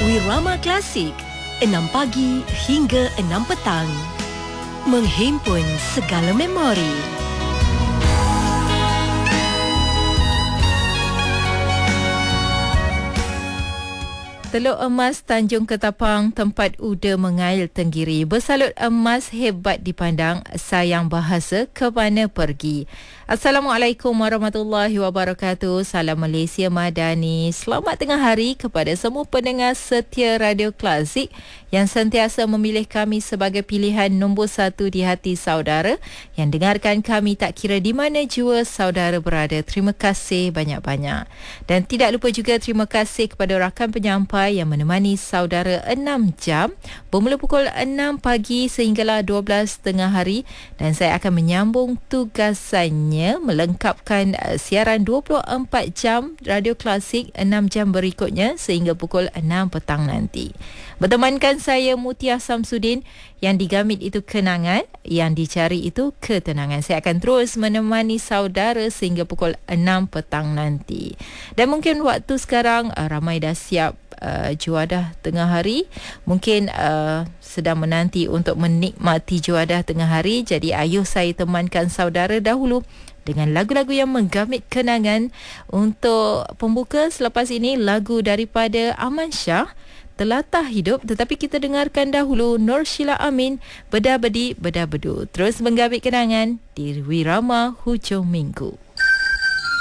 Wirama Klasik, 6 pagi hingga 6 petang. Menghimpun segala memori. Teluk Emas Tanjung Ketapang, tempat Uda mengail tenggiri. Bersalut emas hebat dipandang, sayang bahasa ke mana pergi. Assalamualaikum warahmatullahi wabarakatuh. Salam Malaysia Madani. Selamat tengah hari kepada semua pendengar setia Radio Klasik yang sentiasa memilih kami sebagai pilihan nombor 1 di hati saudara yang dengarkan kami tak kira di mana jua saudara berada. Terima kasih banyak-banyak. Dan tidak lupa juga terima kasih kepada rakan penyampai yang menemani saudara 6 jam bermula pukul 6 pagi sehinggalah 12 tengah hari, dan saya akan menyambung tugasannya melengkapkan siaran 24 jam Radio Klasik 6 jam berikutnya sehingga pukul 6 petang nanti. Bertemankan saya Mutia Samsudin, yang digamit itu kenangan, yang dicari itu ketenangan. Saya akan terus menemani saudara sehingga pukul 6 petang nanti. Dan mungkin waktu sekarang ramai dah siap juadah tengah hari, mungkin sedang menanti untuk menikmati juadah tengah hari. Jadi ayuh saya temankan saudara dahulu dengan lagu-lagu yang menggamit kenangan. Untuk pembuka selepas ini, lagu daripada Aman Shah, Telatah Hidup. Tetapi kita dengarkan dahulu Nur Sheila Amin, Beda Bedi Beda Bedu. Terus menggamit kenangan di Wirama Hujung Minggu.